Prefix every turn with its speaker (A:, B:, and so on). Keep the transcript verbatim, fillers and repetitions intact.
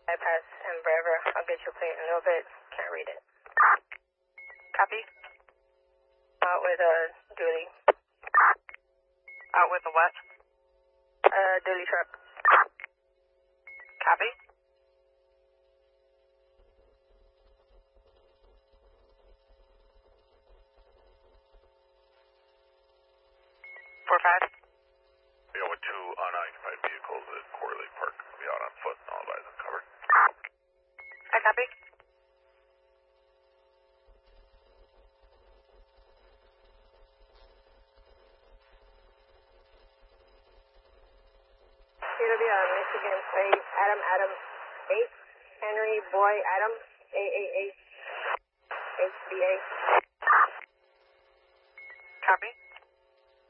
A: bypass and wherever. I'll get your plate in a little bit. Can't read it.
B: Copy.
A: Out with a dually.
B: Out with a what?
A: Uh, dually truck.
B: Copy. Four five.
C: We got two unoccupied vehicles at Quarry Lake Park. We'll be out on foot and all of eyes uncovered.
B: I copy.
A: It'll be a Michigan plate. Adam, Adam, eight. Henry, boy, Adam, A A H, H B A.
B: Copy.